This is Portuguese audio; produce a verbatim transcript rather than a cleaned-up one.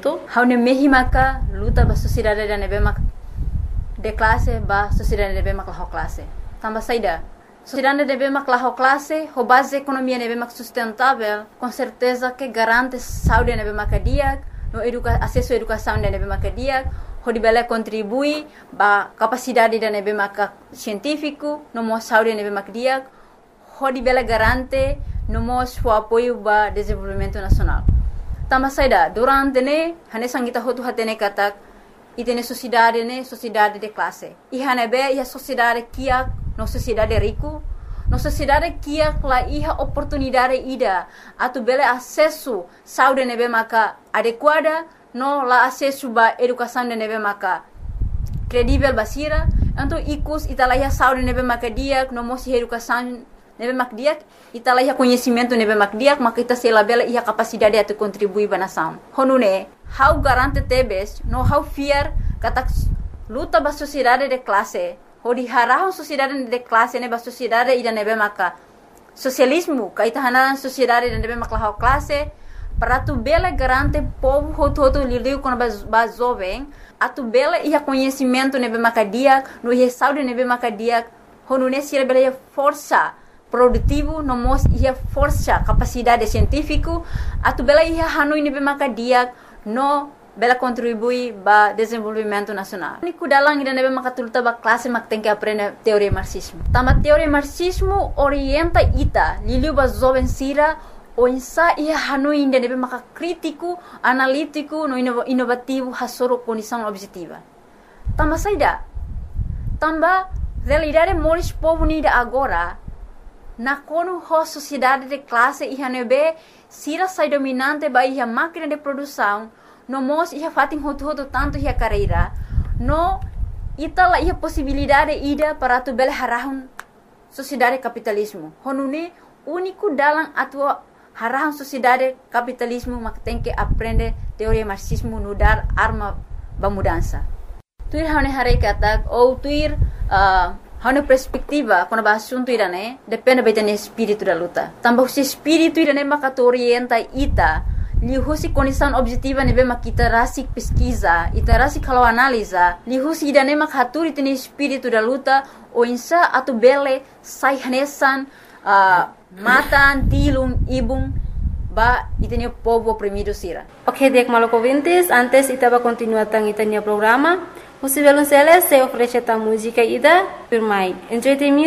luto. Haune mehi maka luta ba sociedade da nebe mak de classe ba sociedade nebe mak la classe. Tamba saída. Sociedade nebe mak la classe, ho base economia nebe mak sustentável, com certeza que garante saúde nebe mak dia, no educa acesso à educação nebe mak dia. Hodi bela contribui ba capacidade da nebe mak científico, no mo saúde nebe mak dia. Hodi bela garante no mo o apoio ba desenvolvimento nacional. Tama saida durante ne hane sangita hotu hatene katak itene sociedade ne sociedade de classe. I hane be ia sociedade kia no sociedade rico, no sociedade kia la iha oportunidade ida atu bele acesso saúde nebe maka adequada no la acesso ba educação de nebe maka credível basira, então ikus italaiha saúde nebe maka dia no mo si educação nebe mak dia italaiha conhecimento nebe mak dia maka ita sela bela iha capacidade atu contribuir ba nação. Honune how garante tebes no how fear katak luta ba sociedade de classe. Hodi harahon sociedade de classe ne ba sociedade ida nebe maka socialismo kaita hanan sociedade de nebe maka classe para tu bela garante povo hoto hoto liu com ba jovem atu bela ia conhecimento nebe maka dia no ia saúde nebe maka dia honune sira bela força produtivo no mos ia força capacidade científico atu bela ia hanoi nebe maka dia no bela contribui ba desenvolvimento nacional. Niku dalang ida nebe maka tulta ba classe mak tem que aprender teoria marxismo. Tama teoria marxismo orienta ita liliu ba jovem sira o insa ia hanoi ida nebe maka crítico, analítico, no inovativo hasoro condição objetiva. Tama saida. Tamba realidade moris povo nida agora na kono ho sociedade de classe ia nebe sira sai dominante ba ia máquina de produção no mos ia fatin hotu hotu tanto ia carreira no itala ia possibilidade ida para tu bel harahun sociedade capitalismo honune único dalam atua harahun sociedade capitalismo mak tem que aprender teoria marxismo no dar arma ba mudança tuir hane hare katak ou tuir uh, hane perspectiva quando ba assunto irane depende betane espírito da luta tambah se espírito irane maka orienta ita lihusi condição objetiva nebe makita rasik pesquisa ita rasik kalau analisa lihusi idane mak haturi tene espírito da luta o insa atu bele sai hanesan uh, matan tilum ibum ba itene povo oprimido sira. Ok, dek malok ouvintes, antes itaba continuar tang itania programa. Os violoncelos se oferece a música ida por mai entretenimento